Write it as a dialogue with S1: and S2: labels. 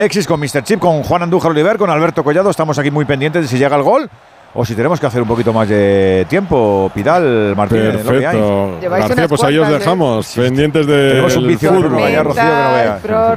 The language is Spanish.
S1: Exis con Mr. Chip, con Juan Andújar Oliver, con Alberto Collado. Estamos aquí muy pendientes de si llega el gol o si tenemos que hacer un poquito más de tiempo. Pidal, Martínez,
S2: perfecto.
S3: Lleváis
S2: García,
S3: unas
S2: pues ahí os
S3: cuantas,
S2: dejamos, pendientes de.
S1: Tenemos un vicio de Rocío, que no veas.